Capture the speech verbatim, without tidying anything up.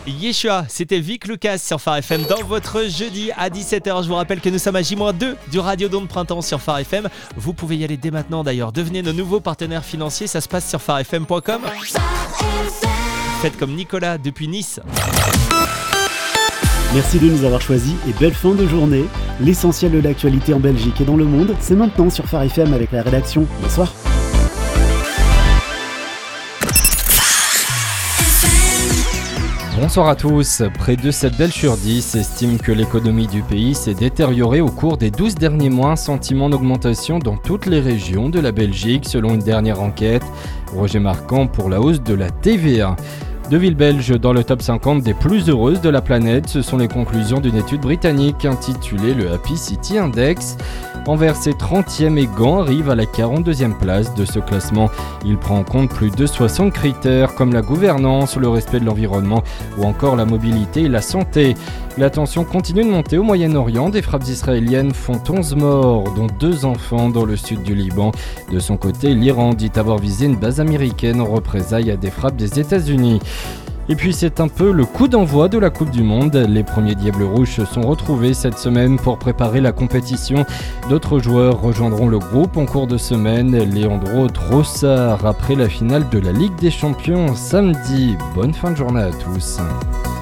Yeshua, c'était Vic Lucas sur Phare F M dans votre jeudi à dix-sept heures. Je vous rappelle que nous sommes à J deux du Radiodôme de Printemps sur Phare F M. Vous pouvez y aller dès maintenant d'ailleurs. Devenez nos nouveaux partenaires financiers. Ça se passe sur phare f m point com. Faites comme Nicolas depuis Nice. Merci de nous avoir choisis et belle fin de journée. L'essentiel de l'actualité en Belgique et dans le monde, c'est maintenant sur Phare F M avec la rédaction. Bonsoir. Bonsoir à tous. Près de sept Belges sur dix estiment que l'économie du pays s'est détériorée au cours des douze derniers mois, un sentiment d'augmentation dans toutes les régions de la Belgique selon une dernière enquête. Roger Marquand pour la hausse de la T V A. Deux villes belges dans le top cinquante des plus heureuses de la planète, ce sont les conclusions d'une étude britannique intitulée le Happy City Index. Anvers est trentième et Gand arrive à la quarante-deuxième place de ce classement. Il prend en compte plus de soixante critères comme la gouvernance, le respect de l'environnement ou encore la mobilité et la santé. La tension continue de monter au Moyen-Orient. Des frappes israéliennes font onze morts, dont deux enfants dans le sud du Liban. De son côté, l'Iran dit avoir visé une base américaine en représailles à des frappes des États-Unis. Et puis c'est un peu le coup d'envoi de la Coupe du Monde. Les premiers Diables Rouges se sont retrouvés cette semaine pour préparer la compétition. D'autres joueurs rejoindront le groupe en cours de semaine. Leandro Trossard après la finale de la Ligue des Champions samedi. Bonne fin de journée à tous.